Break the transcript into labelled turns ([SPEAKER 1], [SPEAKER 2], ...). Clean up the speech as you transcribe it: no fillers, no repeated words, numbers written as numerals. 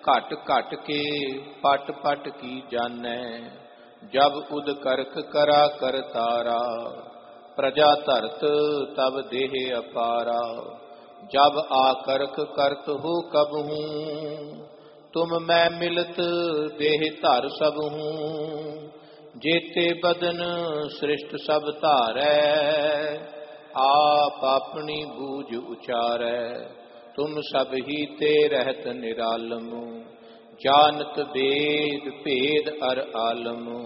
[SPEAKER 1] घट घट के पट पट की जानै। जब उद करख करा कर तारा, प्रजा धरत तब देह अपारा। जब आकरख करत हो कबहूँ, तुम मैं मिलत देह धर सबहूँ। जेते बदन सृष्ट सब धारै, आप अपनी बूझ उचारै। तुम सब ही ते रहत निरालम, जानत वेद भेद अर आलम।